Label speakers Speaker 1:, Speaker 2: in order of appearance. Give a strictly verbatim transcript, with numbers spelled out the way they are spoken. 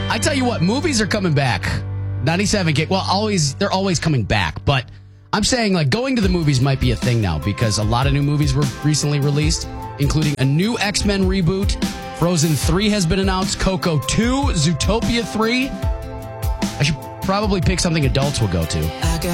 Speaker 1: I tell you what, movies are coming back. ninety-seven K. Well, always they're always coming back, but I'm saying like going to the movies might be a thing now because a lot of new movies were recently released, including a new X-Men reboot. Frozen three has been announced. Coco two, Zootopia three. I should probably pick something adults will go to.